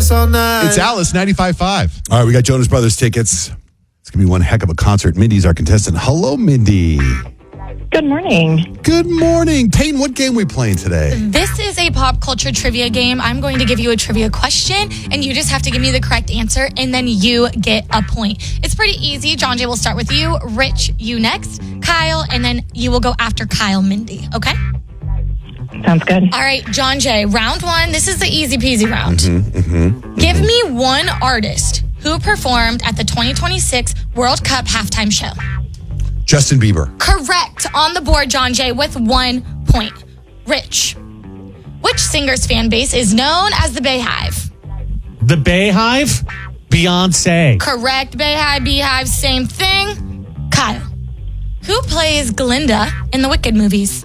this all night. It's Alice, 95.5. All right, we got Jonas Brothers tickets. It's going to be one heck of a concert. Mindy's our contestant. Hello, Mindy. Good morning. Good morning. Payne, what game are we playing today? This is a pop culture trivia game. I'm going to give you a trivia question, and you just have to give me the correct answer, and then you get a point. It's pretty easy. John Jay will start with you. Rich, you next. Kyle, and then you will go after Kyle, Mindy. Okay? Sounds good. All right, John Jay, round one. This is the easy peasy round. Give me one artist who performed at the 2026 World Cup halftime show. Justin Bieber. Correct. On the board, John Jay, with 1 point. Rich, which singer's fan base is known as the Bayhive? The Bayhive? Beyonce. Correct. Bayhive, Beehive, same thing. Kyle, who plays Glinda in the Wicked movies?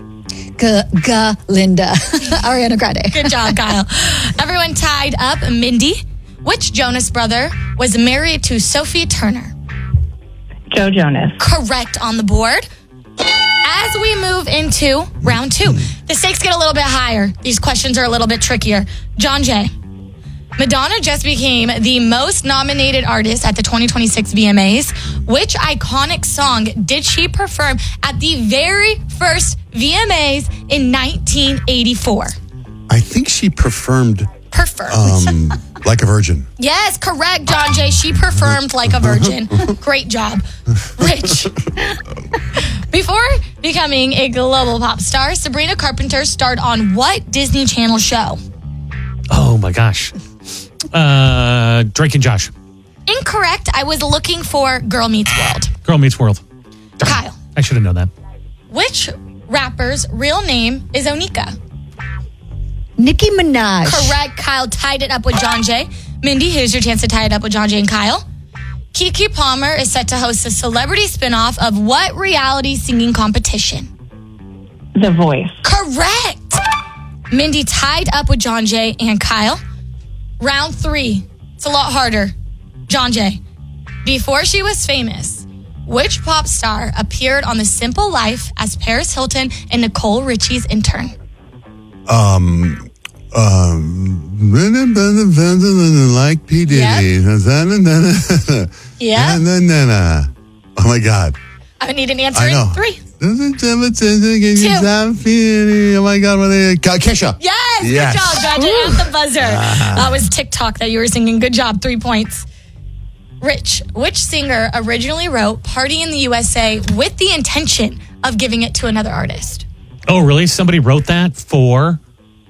Linda. Ariana Grande. Good job, Kyle. Everyone tied up. Mindy, which Jonas brother was married to Sophie Turner? Joe Jonas. Correct on the board. As we move into round two, the stakes get a little bit higher. These questions are a little bit trickier. John Jay, Madonna just became the most nominated artist at the 2026 VMAs. Which iconic song did she perform at the very first VMAs in 1984? I think she performed Like a Virgin. Yes, correct, John Jay. She performed like a virgin. Great job. Rich. Before becoming a global pop star, Sabrina Carpenter starred on what Disney Channel show? Oh, my gosh. Drake and Josh. Incorrect. I was looking for Girl Meets World. Girl Meets World. Kyle. I should have known that. Which rapper's real name is Onika? Nicki Minaj. Correct. Kyle tied it up with John Jay. Mindy, here's your chance to tie it up with John Jay and Kyle. Keke Palmer is set to host a celebrity spinoff of what reality singing competition? The Voice. Correct. Mindy tied up with John Jay and Kyle. Round three. It's a lot harder. John Jay. Before she was famous, which pop star appeared on The Simple Life as Paris Hilton and Nicole Richie's intern? Like P. Diddy. Yeah. Oh my God. I need an answer I know. in 3. 2. Oh my God. Kesha. Yes. Yes. Good job, John Jay, at the buzzer. That was TikTok that you were singing. Good job. 3 points. Rich, which singer originally wrote Party in the USA with the intention of giving it to another artist? Oh, really? Somebody wrote that for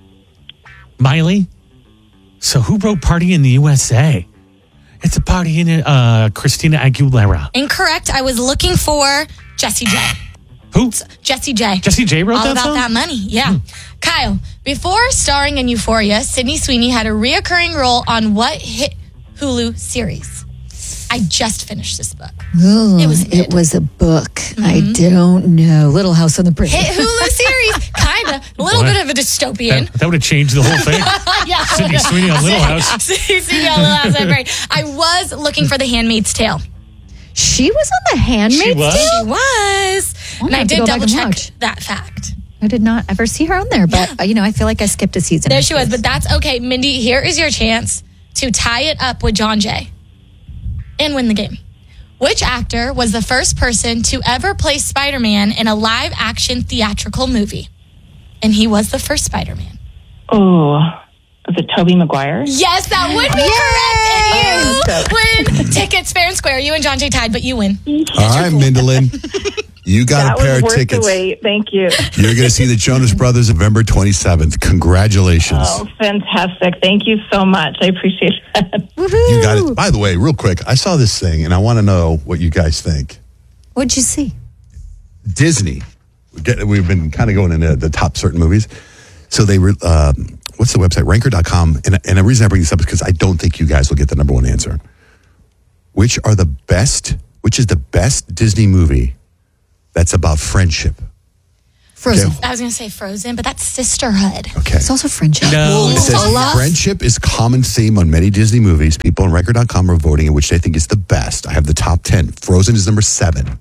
Miley? So who wrote Party in the USA? It's a party in Christina Aguilera. Incorrect. I was looking for Jessie J. Who? Jessie J. Jessie J wrote All that about song? that money. Yeah. Kyle, before starring in Euphoria, Sydney Sweeney had a reoccurring role on what hit Hulu series? I just finished this book. Ooh, It was a book. I don't know. Little House on the Prairie. Hit Hulu series. Kind of. A little What? bit of a dystopian. That would have changed the whole thing. Yeah. Sydney Sweeney on Little House. Sydney on Little House. That's right. I was looking for The Handmaid's Tale. She was on The Handmaid's She was? Tale? She was. I'm And I gonna have to did go back double and check watch. that fact. I did not ever see her on there, but I feel like I skipped a season. There she was, but that's okay. Mindy, here is your chance to tie it up with John Jay and win the game. Which actor was the first person to ever play Spider-Man in a live-action theatrical movie? And he was the first Spider-Man. Oh, is it Tobey Maguire? Yes, that would be correct. And you win tickets fair and square. You and John Jay tied, but you win. All right, Mindolin. You got That a pair was of worth tickets. the wait. Thank you. You're going to see the Jonas Brothers November 27th. Congratulations. Oh, fantastic. Thank you so much. I appreciate that. You got it. By the way, real quick, I saw this thing and I want to know what you guys think. What'd you see? Disney. We've been kind of going into the top certain movies. So they were, what's the website? Ranker.com. And the reason I bring this up is because I don't think you guys will get the number one answer. Which is the best Disney movie that's about friendship? Frozen. Okay. I was going to say Frozen, but that's sisterhood. Okay. It's also friendship. No. It says Olaf. friendship is common theme on many Disney movies. People on Ranker.com are voting in which they think is the best. I have the top 10. Frozen is number 7.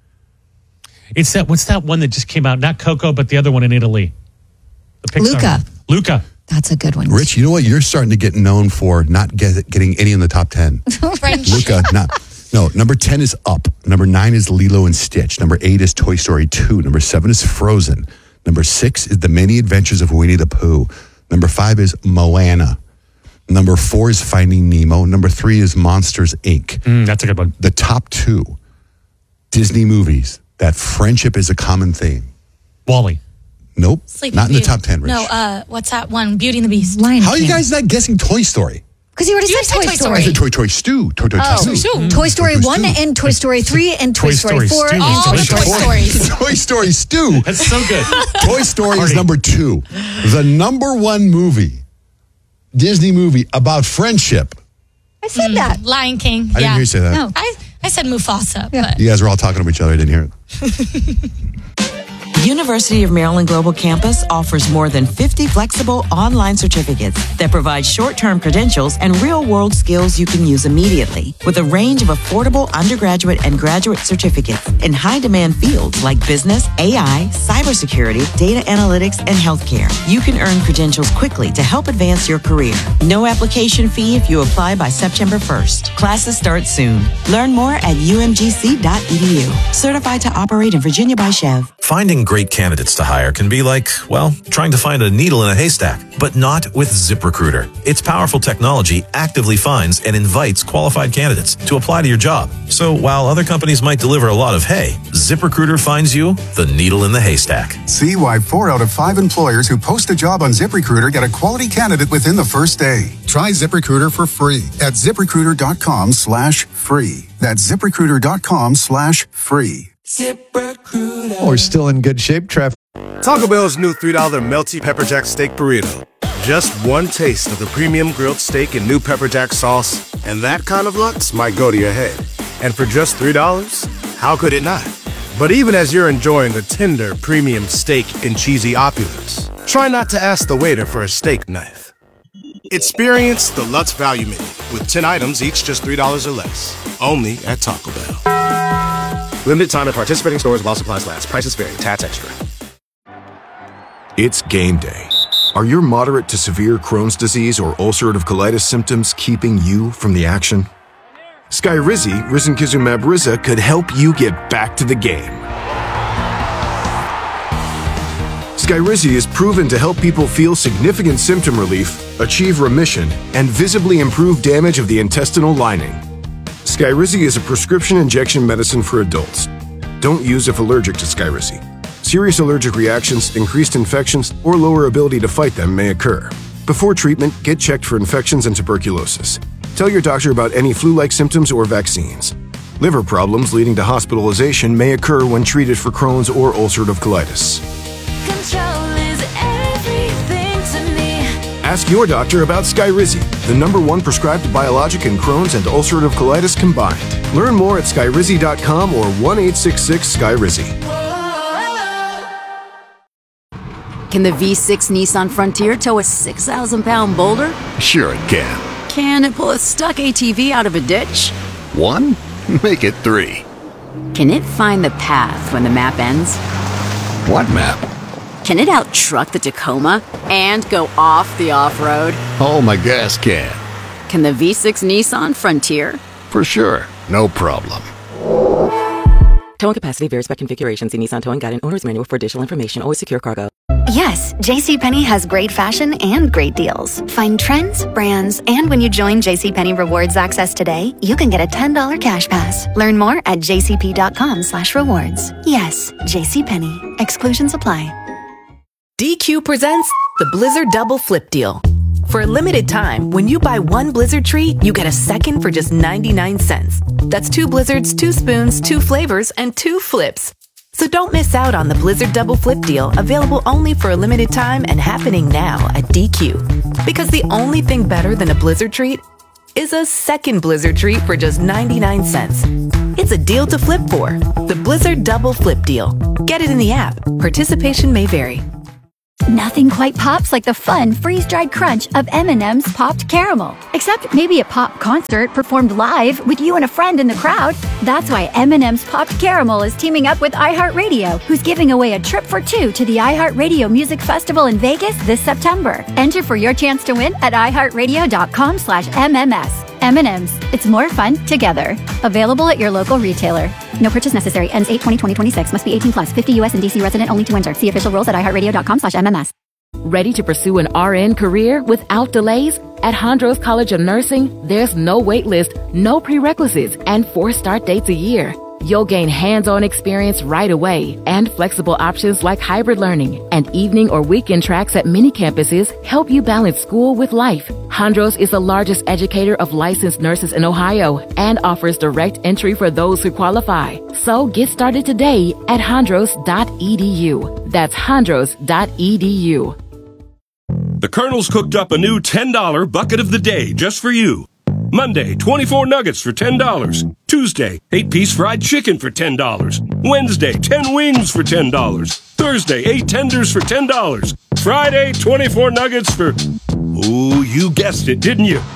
It's that. What's that one that just came out? Not Coco, but the other one in Italy. The Pixar Luca. one. Luca. That's a good one. Rich, you know what? You're starting to get known for not getting any in the top 10. French. Luca, no. Number 10 is Up. Number 9 is Lilo and Stitch. Number 8 is Toy Story 2. Number 7 is Frozen. Number 6 is The Many Adventures of Winnie the Pooh. Number 5 is Moana. Number 4 is Finding Nemo. Number 3 is Monsters, Inc. That's a good one. The top 2 Disney movies that friendship is a common theme. Wall-E. Nope. Sleeping Not in the Beauty. top 10, Rich. No, what's that one? Beauty and the Beast. Lion How are you King. guys not guessing Toy Story? Because you already You said said Toy Toy Story. I said Toy Stew. Toy Stew. Toy Story 1 and Toy Story 3 and Toy Story 4 and All Toy the Story Toy Stories. Toy Story Stew. That's so good. Toy Story is Party. number 2. The number 1 movie, Disney movie about friendship. I said that. Lion King. I didn't hear you say that. No. I said Mufasa, but You guys were all talking to each other. I didn't hear it. University of Maryland Global Campus offers more than 50 flexible online certificates that provide short-term credentials and real-world skills you can use immediately, with a range of affordable undergraduate and graduate certificates in high-demand fields like business, AI, cybersecurity, data analytics, and healthcare. You can earn credentials quickly to help advance your career. No application fee if you apply by September 1st. Classes start soon. Learn more at umgc.edu. Certified to operate in Virginia by Chev. Finding great candidates to hire can be like, well, trying to find a needle in a haystack, but not with ZipRecruiter. Its powerful technology actively finds and invites qualified candidates to apply to your job. So while other companies might deliver a lot of hay, ZipRecruiter finds you the needle in the haystack. See why 4 out of 5 employers who post a job on ZipRecruiter get a quality candidate within the first day. Try ZipRecruiter for free at ZipRecruiter.com/free. That's ZipRecruiter.com/free. We're still in good shape, Trev. Taco Bell's new $3 Melty Pepper Jack Steak Burrito. Just one taste of the premium grilled steak and new pepper jack sauce, and that kind of lux might go to your head. And for just $3, how could it not? But even as you're enjoying the tender premium steak and cheesy opulence, try not to ask the waiter for a steak knife. Experience the Lutz Value Menu with 10 items, each just $3 or less. Only at Taco Bell. Limited time at participating stores while supplies last. Prices vary. Tax extra. It's game day. Are your moderate to severe Crohn's disease or ulcerative colitis symptoms keeping you from the action? Skyrizi, risankizumab Riza, could help you get back to the game. Skyrizi is proven to help people feel significant symptom relief, achieve remission, and visibly improve damage of the intestinal lining. Skyrizi is a prescription injection medicine for adults. Don't use if allergic to Skyrizi. Serious allergic reactions, increased infections, or lower ability to fight them may occur. Before treatment, get checked for infections and tuberculosis. Tell your doctor about any flu-like symptoms or vaccines. Liver problems leading to hospitalization may occur when treated for Crohn's or ulcerative colitis. Ask your doctor about Skyrizi, the #1 prescribed biologic in Crohn's and ulcerative colitis combined. Learn more at skyrizi.com or 1-866-SKYRIZI. Can the V6 Nissan Frontier tow a 6,000-pound boulder? Sure it can. Can it pull a stuck ATV out of a ditch? 1? Make it 3. Can it find the path when the map ends? What map? Can it out-truck the Tacoma and go off the off-road? Oh, my gas can. Can the V6 Nissan Frontier? For sure. No problem. Towing capacity varies by configuration. See Nissan Towing Guide and Owner's Manual for additional information. Always secure cargo. Yes, JCPenney has great fashion and great deals. Find trends, brands, and when you join JCPenney Rewards Access today, you can get a $10 cash pass. Learn more at jcp.com/rewards. Yes, JCPenney. Exclusions apply. DQ presents the Blizzard Double Flip Deal. For a limited time, when you buy one Blizzard treat, you get a second for just 99 cents. That's 2 Blizzards, 2 spoons, 2 flavors, and 2 flips. So don't miss out on the Blizzard Double Flip Deal, available only for a limited time and happening now at DQ. Because the only thing better than a Blizzard treat is a second Blizzard treat for just 99 cents. It's a deal to flip for. The Blizzard Double Flip Deal. Get it in the app. Participation may vary. Nothing quite pops like the fun freeze-dried crunch of M&M's Popped Caramel. Except maybe a pop concert performed live with you and a friend in the crowd. That's why M&M's Popped Caramel is teaming up with iHeartRadio, who's giving away a trip for two to the iHeartRadio Music Festival in Vegas this September. Enter for your chance to win at iHeartRadio.com/MMS. M&M's. It's more fun together. Available at your local retailer. No purchase necessary. Ends 8/20/2026. Must be 18 plus. 50 U.S. and D.C. resident only to enter. See official rules at iHeartRadio.com/MMS. Ready to pursue an RN career without delays? At Hondros College of Nursing, there's no wait list, no prerequisites, and 4 start dates a year. You'll gain hands-on experience right away, and flexible options like hybrid learning and evening or weekend tracks at many campuses help you balance school with life. Hondros is the largest educator of licensed nurses in Ohio and offers direct entry for those who qualify. So get started today at hondros.edu. That's hondros.edu. The Colonel's cooked up a new $10 bucket of the day just for you. Monday, 24 nuggets for $10. Tuesday, 8-piece fried chicken for $10. Wednesday, 10 wings for $10. Thursday, 8 tenders for $10. Friday, 24 nuggets for... Ooh, you guessed it, didn't you?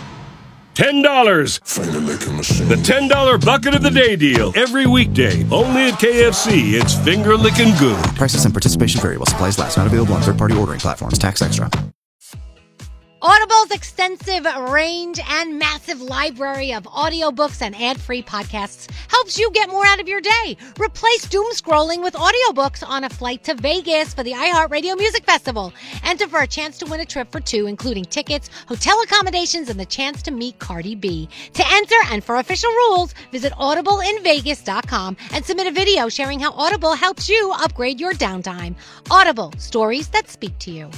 $10. The $10 bucket of the day deal. Every weekday, only at KFC. It's finger-licking good. Prices and participation vary while supplies last. Not available on third-party ordering platforms. Tax extra. Audible's extensive range and massive library of audiobooks and ad-free podcasts helps you get more out of your day. Replace doom scrolling with audiobooks on a flight to Vegas for the iHeartRadio Music Festival. Enter for a chance to win a trip for two, including tickets, hotel accommodations, and the chance to meet Cardi B. To enter and for official rules, visit audibleinvegas.com and submit a video sharing how Audible helps you upgrade your downtime. Audible, stories that speak to you.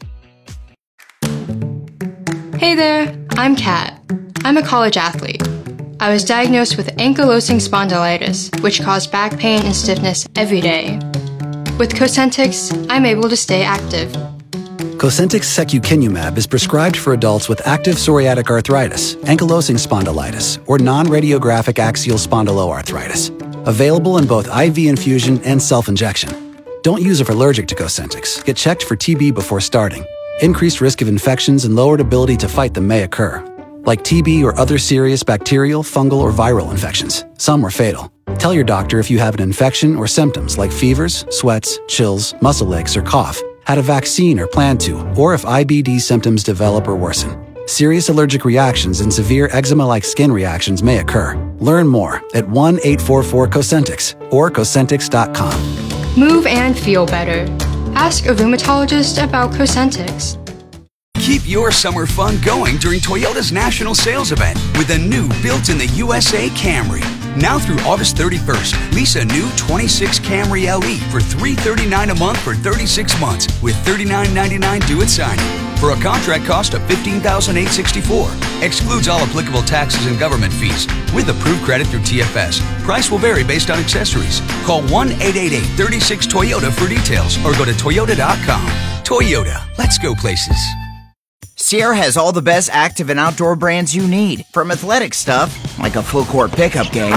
Hey there, I'm Kat. I'm a college athlete. I was diagnosed with ankylosing spondylitis, which caused back pain and stiffness every day. With Cosentyx, I'm able to stay active. Cosentyx secukinumab is prescribed for adults with active psoriatic arthritis, ankylosing spondylitis, or non-radiographic axial spondyloarthritis. Available in both IV infusion and self-injection. Don't use if allergic to Cosentyx. Get checked for TB before starting. Increased risk of infections and lowered ability to fight them may occur, like TB or other serious bacterial, fungal, or viral infections. Some are fatal. Tell your doctor if you have an infection or symptoms like fevers, sweats, chills, muscle aches, or cough, had a vaccine or plan to, or if IBD symptoms develop or worsen. Serious allergic reactions and severe eczema-like skin reactions may occur. Learn more at 1-844-COSENTYX or Cosentyx.com. Move and feel better. Ask a rheumatologist about Cosentyx. Keep your summer fun going during Toyota's national sales event with a new built-in-the-USA Camry. Now through August 31st, lease a new 26 Camry LE for $339 a month for 36 months with $39.99 due at signing. For a contract cost of $15,864. Excludes all applicable taxes and government fees. With approved credit through TFS. Price will vary based on accessories. Call 1-888-36-TOYOTA for details or go to Toyota.com. Toyota, let's go places. Sierra has all the best active and outdoor brands you need. From athletic stuff, like a full court pickup game,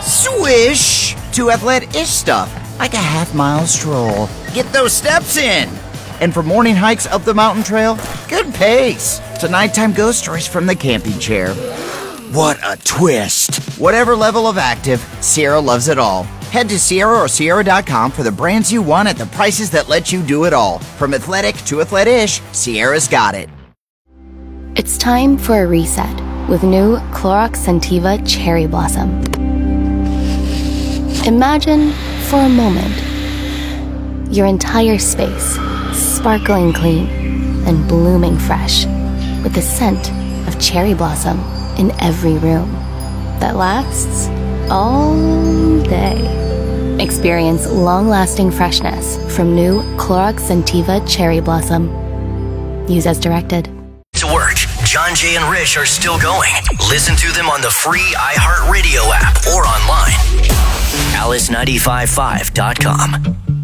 swish, to athlete-ish stuff, like a half-mile stroll. Get those steps in. And for morning hikes up the mountain trail, good pace. To nighttime ghost stories from the camping chair. What a twist. Whatever level of active, Sierra loves it all. Head to Sierra or Sierra.com for the brands you want at the prices that let you do it all. From athletic to athlete-ish, Sierra's got it. It's time for a reset with new Clorox Scentiva Cherry Blossom. Imagine for a moment your entire space sparkling clean and blooming fresh with the scent of cherry blossom in every room that lasts all day. Experience long-lasting freshness from new Clorox Scentiva Cherry Blossom. Use as directed. To work, John, Jay, and Rich are still going. Listen to them on the free iHeartRadio app or online. Alice955.com.